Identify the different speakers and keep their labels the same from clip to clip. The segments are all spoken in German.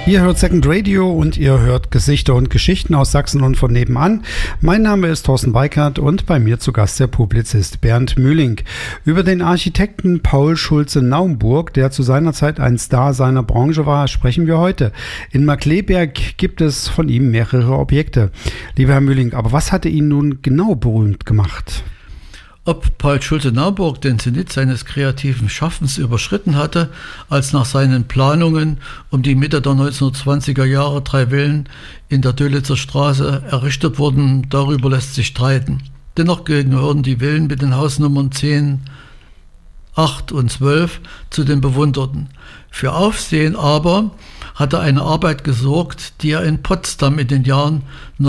Speaker 1: Ihr hört Second Radio und ihr hört Gesichter und Geschichten aus Sachsen und von nebenan. Mein Name ist Thorsten Weikert und bei mir zu Gast der Publizist Bernd Mühling. Über den Architekten Paul Schulze-Naumburg, der zu seiner Zeit ein Star seiner Branche war, sprechen wir heute. In Markkleeberg gibt es von ihm mehrere Objekte. Lieber Herr Mühling, aber was hatte ihn nun genau berühmt gemacht?
Speaker 2: Ob Paul Schulze-Naumburg den Zenit seines kreativen Schaffens überschritten hatte, als nach seinen Planungen um die Mitte der 1920er Jahre 3 Villen in der Dölitzer Straße errichtet wurden, darüber lässt sich streiten. Dennoch gehören die Villen mit den Hausnummern 10, 8 und 12 zu den bewunderten. Für Aufsehen aber hatte eine Arbeit gesorgt, die er in Potsdam in den Jahren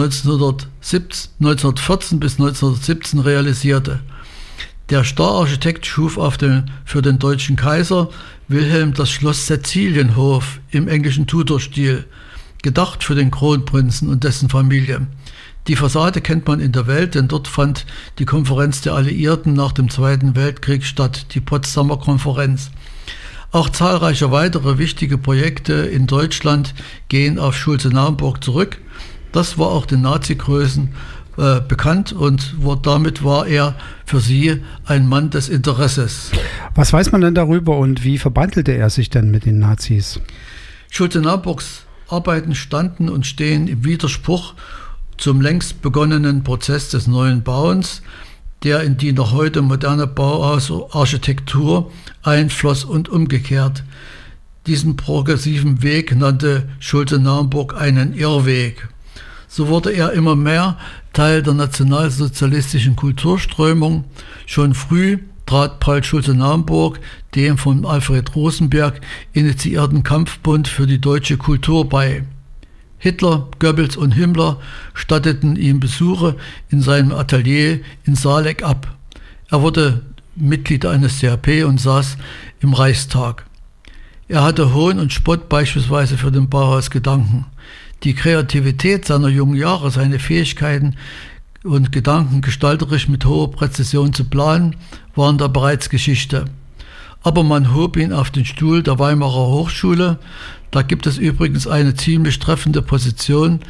Speaker 2: 1914 bis 1917 realisierte. Der Stararchitekt schuf für den deutschen Kaiser Wilhelm das Schloss Cäcilienhof im englischen Tudorstil, gedacht für den Kronprinzen und dessen Familie. Die Fassade kennt man in der Welt, denn dort fand die Konferenz der Alliierten nach dem Zweiten Weltkrieg statt, die Potsdamer Konferenz. Auch zahlreiche weitere wichtige Projekte in Deutschland gehen auf Schulze-Naumburg zurück. Das war auch den Nazi-Größen bekannt und damit war er für sie ein Mann des Interesses.
Speaker 1: Was weiß man denn darüber und wie verbandelte er sich denn mit den Nazis?
Speaker 2: Schulze-Naumburgs Arbeiten standen und stehen im Widerspruch zum längst begonnenen Prozess des neuen Bauens, der in die noch heute moderne Bauhausarchitektur einfloss und umgekehrt. Diesen progressiven Weg nannte Schulze-Naumburg einen Irrweg. So wurde er immer mehr Teil der nationalsozialistischen Kulturströmung. Schon früh trat Paul Schulze-Naumburg dem von Alfred Rosenberg initiierten Kampfbund für die deutsche Kultur bei. Hitler, Goebbels und Himmler statteten ihm Besuche in seinem Atelier in Saaleck ab. Er wurde Mitglied der NSDAP und saß im Reichstag. Er hatte Hohn und Spott beispielsweise für den Bauhausgedanken. Die Kreativität seiner jungen Jahre, seine Fähigkeiten und Gedanken gestalterisch mit hoher Präzision zu planen, waren da bereits Geschichte. Aber man hob ihn auf den Stuhl der Weimarer Hochschule. Da gibt es übrigens eine ziemlich treffende Position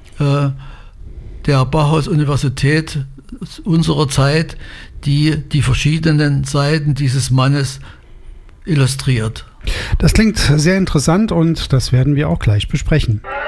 Speaker 2: der Bauhaus-Universität unserer Zeit, die die verschiedenen Seiten dieses Mannes illustriert.
Speaker 1: Das klingt sehr interessant und das werden wir auch gleich besprechen.